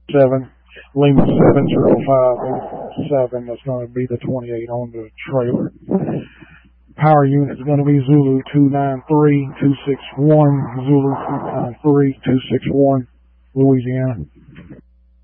7, Lima 70587. That's going to be the 28 on the trailer. Power unit is going to be Zulu 293-261, Zulu 293-261, Louisiana.